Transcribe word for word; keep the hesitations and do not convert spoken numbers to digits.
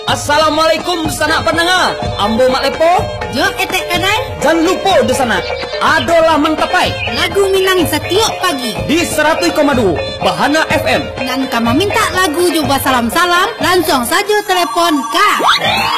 Assalamualaikum sanak pendengar. Ambo mak lepo. Jok etek kadai. Jangan lupa di sana. Adolah mengkapai. Lagu Minang setiap pagi. Di seratus koma dua Bahana F M. Dan kamu minta lagu juga salam-salam, langsung saja telepon Kak.